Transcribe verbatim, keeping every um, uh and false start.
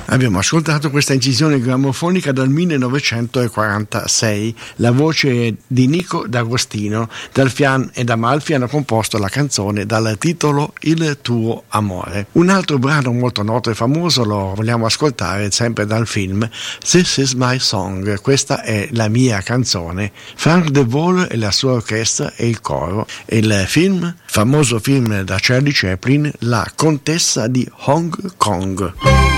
Abbiamo ascoltato questa incisione grammofonica dal millenovecentoquarantasei. La voce di Nico D'Agostino. Dalfian ed Amalfi hanno composto la canzone dal titolo Il tuo amore. Un altro brano molto noto e famoso lo vogliamo ascoltare sempre dal film This is my song. Questa è la mia canzone. Frank De Vol e la sua orchestra e il coro. Il film, famoso film da Charlie Chaplin, La contessa di Hong Kong.